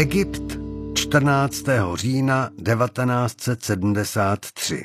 Egypt 14. října 1973.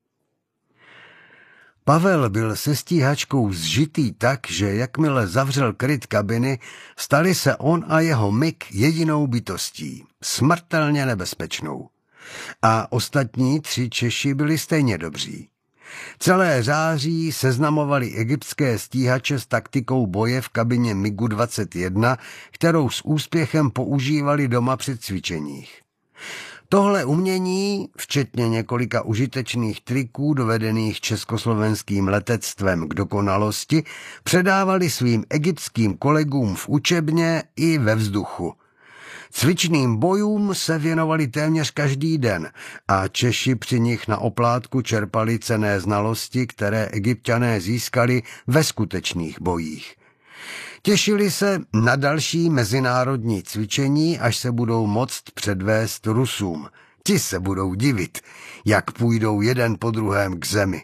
Pavel byl se stíhačkou zžitý tak, že jakmile zavřel kryt kabiny, stali se on a jeho MiG jedinou bytostí, smrtelně nebezpečnou. A ostatní 3 Češi byli stejně dobří. Celé září seznamovali egyptské stíhače s taktikou boje v kabině MiGu 21, kterou s úspěchem používali doma při cvičeních. Tohle umění, včetně několika užitečných triků dovedených československým letectvem k dokonalosti, předávali svým egyptským kolegům v učebně i ve vzduchu. Cvičným bojům se věnovali téměř každý den a Češi při nich na oplátku čerpali cenné znalosti, které Egypťané získali ve skutečných bojích. Těšili se na další mezinárodní cvičení, až se budou moct předvést Rusům. Ti se budou divit, jak půjdou jeden po druhém k zemi.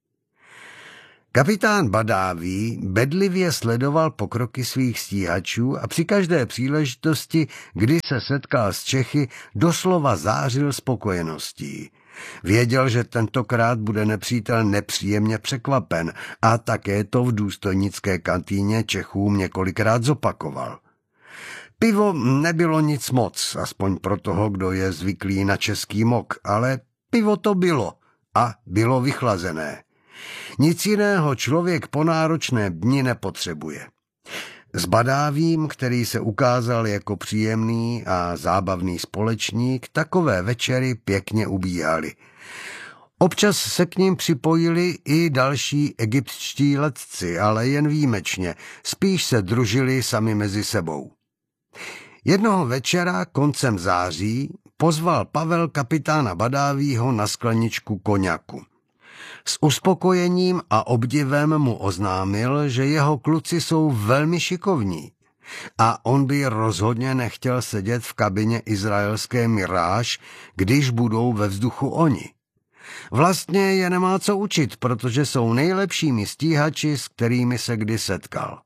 Kapitán Badaví bedlivě sledoval pokroky svých stíhačů a při každé příležitosti, kdy se setkal s Čechy, doslova zářil spokojeností. Věděl, že tentokrát bude nepřítel nepříjemně překvapen a také to v důstojnické kantýně Čechům několikrát zopakoval. Pivo nebylo nic moc, aspoň pro toho, kdo je zvyklý na český mok, ale pivo to bylo a bylo vychlazené. Nic jiného člověk po náročné dni nepotřebuje. S Badávím, který se ukázal jako příjemný a zábavný společník, takové večery pěkně ubíhaly. Občas se k ním připojili i další egyptští letci, ale jen výjimečně, spíš se družili sami mezi sebou. Jednoho večera koncem září pozval Pavel kapitána Badávího na skleničku koňaku. S uspokojením a obdivem mu oznámil, že jeho kluci jsou velmi šikovní a on by rozhodně nechtěl sedět v kabině izraelské Mirage, když budou ve vzduchu oni. Vlastně je nemá co učit, protože jsou nejlepšími stíhači, s kterými se kdy setkal.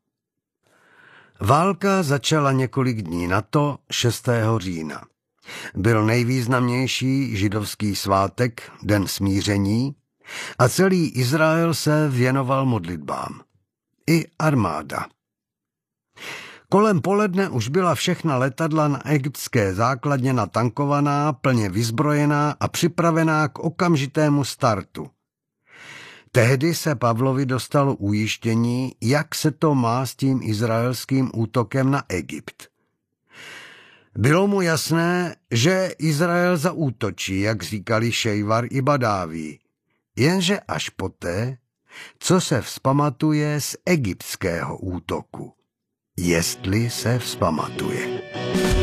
Válka začala několik dní na to, 6. října. Byl nejvýznamnější židovský svátek, Den smíření, a celý Izrael se věnoval modlitbám. I armáda. Kolem poledne už byla všechna letadla na egyptské základně natankovaná, plně vyzbrojená a připravená k okamžitému startu. Tehdy se Pavlovi dostalo ujištění, jak se to má s tím izraelským útokem na Egypt. Bylo mu jasné, že Izrael zaútočí, jak říkali Šejvar i Badáví, jenže až poté, co se vzpamatuje z egyptského útoku. Jestli se vzpamatuje.